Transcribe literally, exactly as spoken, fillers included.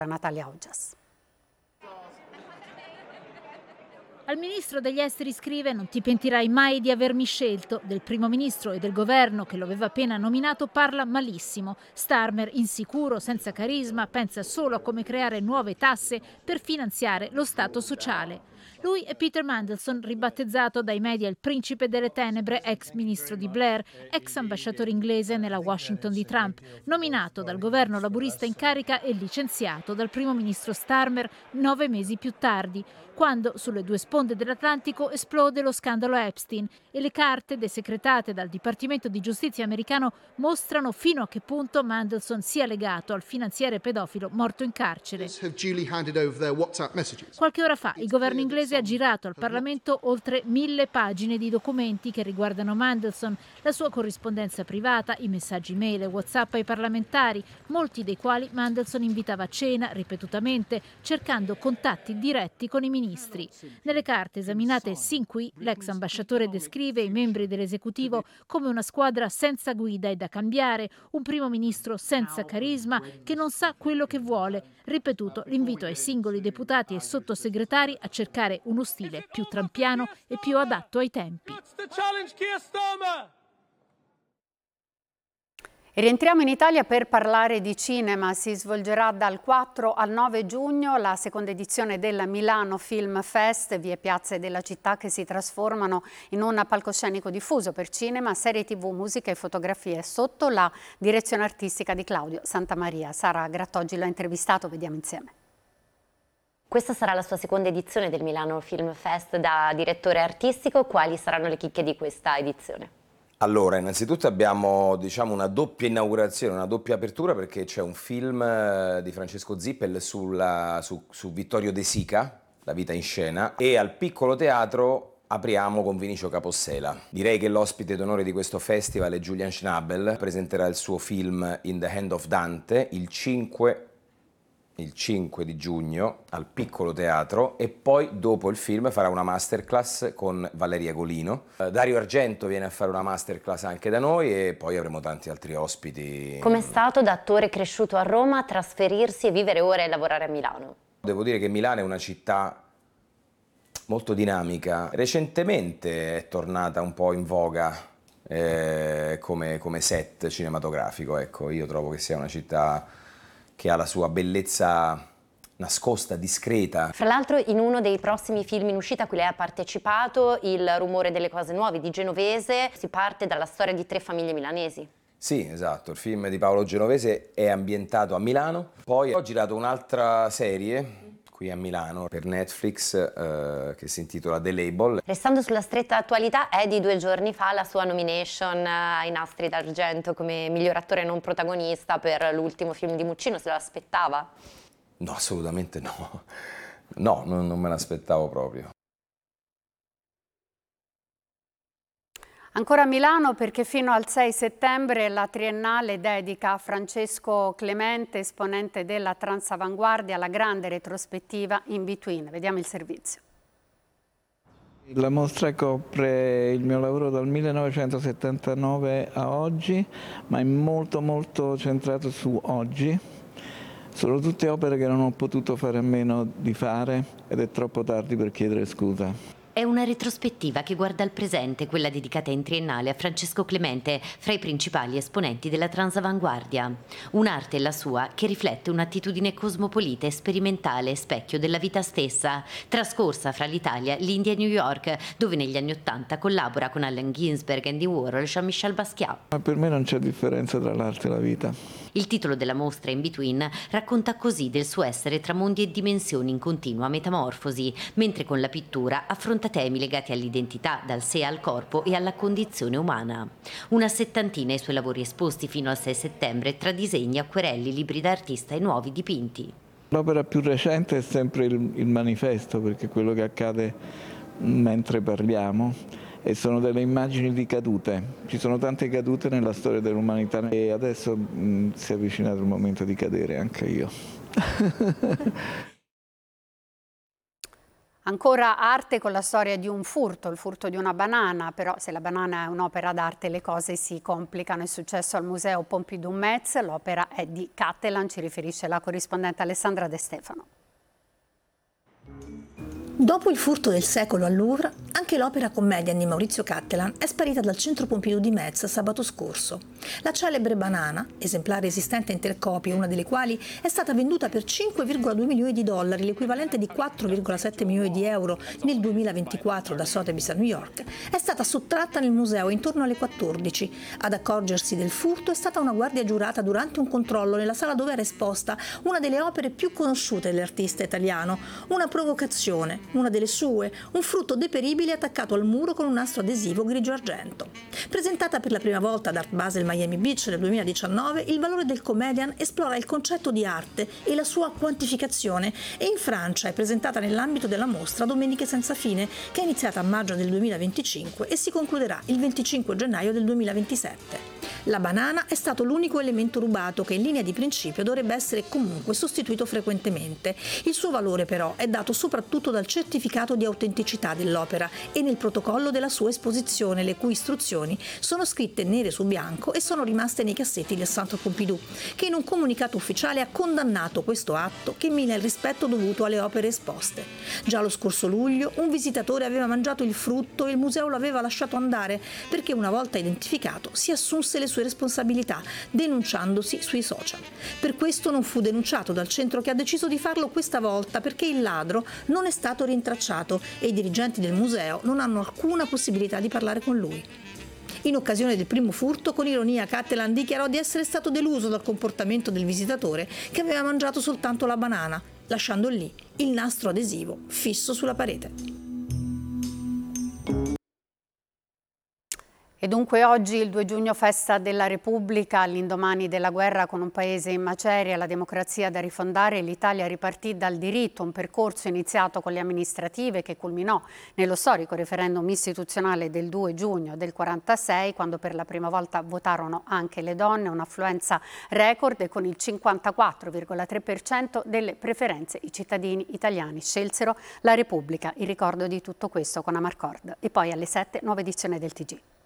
Natalia Oggias. Al ministro degli esteri scrive: non ti pentirai mai di avermi scelto. Del primo ministro e del governo che lo aveva appena nominato parla malissimo. Starmer, insicuro, senza carisma, pensa solo a come creare nuove tasse per finanziare lo Stato sociale. Lui è Peter Mandelson, ribattezzato dai media il principe delle tenebre, ex ministro di Blair, ex ambasciatore inglese nella Washington di Trump, nominato dal governo laburista in carica e licenziato dal primo ministro Starmer nove mesi più tardi, quando sulle due sponde dell'Atlantico esplode lo scandalo Epstein e le carte desecretate dal Dipartimento di Giustizia americano mostrano fino a che punto Mandelson sia legato al finanziere pedofilo morto in carcere. Qualche ora fa il governo inglese ha girato al Parlamento oltre mille pagine di documenti che riguardano Mandelson, la sua corrispondenza privata, i messaggi mail e WhatsApp ai parlamentari, molti dei quali Mandelson invitava a cena ripetutamente, cercando contatti diretti con i ministri. Nelle carte esaminate sin qui, l'ex ambasciatore descrive i membri dell'esecutivo come una squadra senza guida e da cambiare, un primo ministro senza carisma che non sa quello che vuole. Ripetuto l'invito ai singoli deputati e sottosegretari a cercare uno stile più trampiano e più adatto ai tempi. E rientriamo in Italia per parlare di cinema. Si svolgerà dal quattro al nove giugno la seconda edizione del Milano Film Fest, vie e piazze della città che si trasformano in un palcoscenico diffuso per cinema, serie tv, musica e fotografie sotto la direzione artistica di Claudio Santamaria. Sara Grattoggi lo ha intervistato, vediamo insieme. Questa sarà la sua seconda edizione del Milano Film Fest da direttore artistico. Quali saranno le chicche di questa edizione? Allora, innanzitutto abbiamo, diciamo, una doppia inaugurazione, una doppia apertura, perché c'è un film di Francesco Zippel sulla, su, su Vittorio De Sica, La vita in scena, e al Piccolo Teatro apriamo con Vinicio Capossela. Direi che l'ospite d'onore di questo festival è Julian Schnabel, presenterà il suo film In the Hand of Dante il cinque il cinque di giugno al Piccolo Teatro, e poi dopo il film farà una masterclass con Valeria Golino. Dario Argento viene a fare una masterclass anche da noi, e poi avremo tanti altri ospiti. Com'è stato, da attore cresciuto a Roma, trasferirsi e vivere ora e lavorare a Milano? Devo dire che Milano è una città molto dinamica. Recentemente è tornata un po' in voga eh, come, come set cinematografico. Ecco, io trovo che sia una città che ha la sua bellezza nascosta, discreta. Fra l'altro, in uno dei prossimi film in uscita a cui lei ha partecipato, Il rumore delle cose nuove di Genovese, si parte dalla storia di tre famiglie milanesi. Sì, esatto, il film di Paolo Genovese è ambientato a Milano. Poi ho girato un'altra serie qui a Milano per Netflix eh, che si intitola The Label. Restando sulla stretta attualità, è di due giorni fa la sua nomination ai Nastri d'Argento come miglior attore non protagonista per l'ultimo film di Muccino. Se lo aspettava? No, assolutamente no. No, non, non me l'aspettavo proprio. Ancora a Milano, perché fino al sei settembre la Triennale dedica a Francesco Clemente, esponente della Transavanguardia, la grande retrospettiva In Between. Vediamo il servizio. La mostra copre il mio lavoro dal millenovecentosettantanove a oggi, ma è molto molto centrato su oggi. Sono tutte opere che non ho potuto fare a meno di fare ed è troppo tardi per chiedere scusa. È una retrospettiva che guarda al presente, quella dedicata in triennale a Francesco Clemente, fra i principali esponenti della Transavanguardia. Un'arte, la sua, che riflette un'attitudine cosmopolita e sperimentale, specchio della vita stessa, trascorsa fra l'Italia, l'India e New York, dove negli anni Ottanta collabora con Allen Ginsberg, Andy Warhol, Jean-Michel Basquiat. Ma per me non c'è differenza tra l'arte e la vita. Il titolo della mostra, In Between, racconta così del suo essere tra mondi e dimensioni in continua metamorfosi, mentre con la pittura affronta temi legati all'identità, dal sé al corpo e alla condizione umana. Una settantina i suoi lavori esposti fino al sei settembre, tra disegni, acquerelli, libri d'artista e nuovi dipinti. L'opera più recente è sempre il, il manifesto, perché è quello che accade mentre parliamo, e sono delle immagini di cadute. Ci sono tante cadute nella storia dell'umanità e adesso mh, si è avvicinato il momento di cadere anche io. Ancora arte con la storia di un furto, il furto di una banana, però se la banana è un'opera d'arte le cose si complicano. È successo al Museo Pompidou-Metz, l'opera è di Cattelan, ci riferisce la corrispondente Alessandra De Stefano. Dopo il furto del secolo al Louvre, anche l'opera commedia di Maurizio Cattelan è sparita dal centro Pompidou di Metz sabato scorso. La celebre banana, esemplare esistente in tre copie, una delle quali è stata venduta per cinque virgola due milioni di dollari, l'equivalente di quattro virgola sette milioni di euro nel duemilaventiquattro da Sotheby's a New York, è stata sottratta nel museo intorno alle quattordici. Ad accorgersi del furto è stata una guardia giurata durante un controllo nella sala dove era esposta una delle opere più conosciute dell'artista italiano, una provocazione, una delle sue, un frutto deperibile attaccato al muro con un nastro adesivo grigio-argento. Presentata per la prima volta ad Art Basel Miami Beach nel duemiladiciannove, il valore del comedian esplora il concetto di arte e la sua quantificazione e in Francia è presentata nell'ambito della mostra Domeniche senza fine, che è iniziata a maggio del duemilaventicinque e si concluderà il venticinque gennaio del duemilaventisette. La banana è stato l'unico elemento rubato che in linea di principio dovrebbe essere comunque sostituito frequentemente. Il suo valore però è dato soprattutto dal certificato di autenticità dell'opera e nel protocollo della sua esposizione, le cui istruzioni sono scritte nere su bianco e sono rimaste nei cassetti del Centre Pompidou, che in un comunicato ufficiale ha condannato questo atto che mina il rispetto dovuto alle opere esposte. Già lo scorso luglio un visitatore aveva mangiato il frutto e il museo lo aveva lasciato andare perché una volta identificato si assunse le sue responsabilità, denunciandosi sui social. Per questo non fu denunciato dal centro, che ha deciso di farlo questa volta perché il ladro non è stato rintracciato e i dirigenti del museo non hanno alcuna possibilità di parlare con lui. In occasione del primo furto, con ironia, Cattelan dichiarò di essere stato deluso dal comportamento del visitatore che aveva mangiato soltanto la banana, lasciando lì il nastro adesivo fisso sulla parete. E dunque oggi, il due giugno, festa della Repubblica, all'indomani della guerra con un paese in macerie, la democrazia da rifondare, l'Italia ripartì dal diritto, un percorso iniziato con le amministrative che culminò nello storico referendum istituzionale del due giugno del quarantasei, quando per la prima volta votarono anche le donne, un'affluenza record e con il cinquantaquattro virgola tre per cento delle preferenze i cittadini italiani scelsero la Repubblica. Il ricordo di tutto questo con Amarcord. E poi alle sette, nuova edizione del T G.